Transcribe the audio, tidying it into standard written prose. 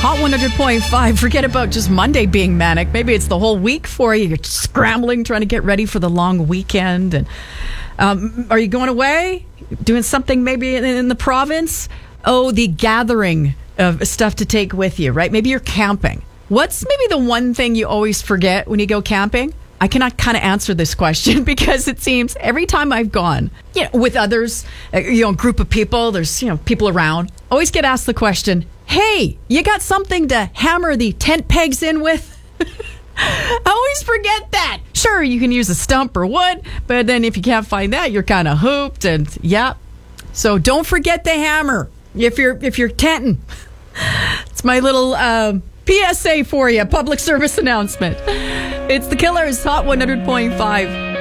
Hot 100.5. Forget about just Monday being manic. Maybe it's the whole week for you. You're scrambling, trying to get ready for the long weekend. And are you going away? Doing something maybe in the province? Oh, the gathering of stuff to take with you, right? Maybe you're camping. What's maybe the one thing you always forget when you go camping? I cannot kind of answer this question because it seems every time I've gone, with others, group of people, there's, people around, always get asked the question, hey, you got something to hammer the tent pegs in with? I always forget that. Sure, you can use a stump or wood, but then if you can't find that, you're kind of hooped and So don't forget the hammer if you're tenting. It's my little PSA for you, public service announcement. It's The Killers, Hot 100.5.